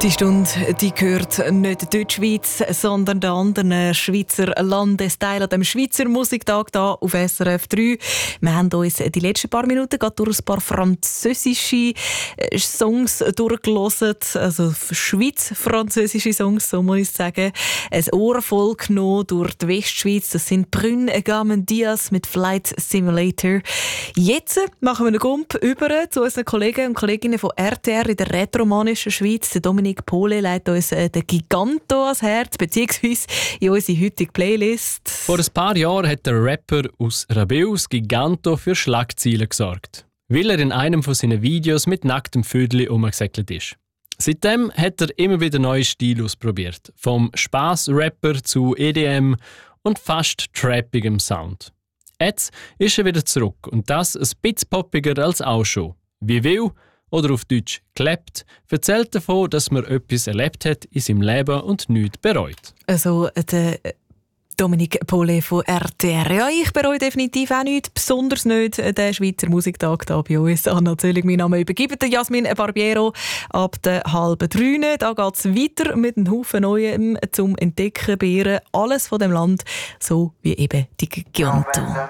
Die Stunde die gehört nicht der Deutschschweiz, sondern den anderen Schweizer Landesteilen an dem Schweizer Musiktag hier auf SRF 3. Wir haben uns die letzten paar Minuten gerade durch ein paar französische Songs durchgehört, also schweiz-französische Songs, so muss ich sagen. Ein Ohr voll genommen durch die Westschweiz. Das sind Brünn Gamen Diaz mit Flight Simulator. Jetzt machen wir einen Gump über zu unseren Kollegen und Kolleginnen von RTR in der rätoromanischen Schweiz. Der Dominik Pohle legt uns den Giganto ans Herz, beziehungsweise in unsere heutige Playlist. Vor ein paar Jahren hat der Rapper aus Rabeus Giganto für Schlagzeilen gesorgt, weil er in einem von seinen Videos mit nacktem Vödli umgesäckelt ist. Seitdem hat er immer wieder neue Stile ausprobiert, vom Spaß-Rapper zu EDM und fast trappigem Sound. Jetzt ist er wieder zurück und das ein bisschen poppiger als auch schon. Wie will, oder auf Deutsch «klebt», erzählt davon, dass man etwas erlebt hat in seinem Leben und nichts bereut. Also der Dominik Pohle von RTR. Ja, ich bereue definitiv auch nichts, besonders nicht den Schweizer Musiktag hier bei uns. Anna Zöllig, mein Name, übergebe Jasmin Barbiero ab der 2:30. Da geht es weiter mit einem Haufen Neuem zum Entdecken, Beeren, alles von dem Land, so wie eben die Giganto.